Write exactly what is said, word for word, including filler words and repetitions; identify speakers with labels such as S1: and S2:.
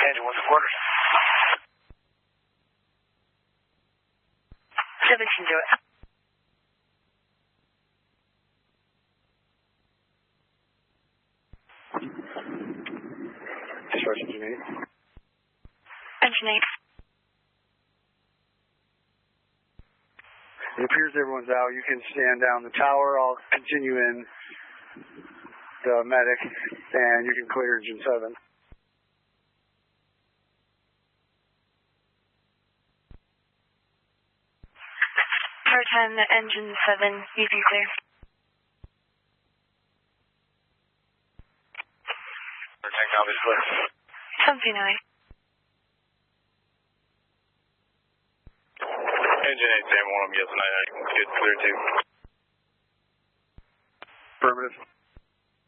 S1: engine, what's the quarters?
S2: seventeen to it.
S1: Dispatch engine eight.
S2: Engine eight.
S1: It appears everyone's out. You can stand down the tower. I'll continue in the medic, and you can clear engine seven.
S2: Tower ten, engine seven, you can clear.
S1: Tower ten, copy, clear.
S2: seventeen nine.
S3: Engine eight, Sam one, yes, nine, you can get clear too.
S1: Affirmative.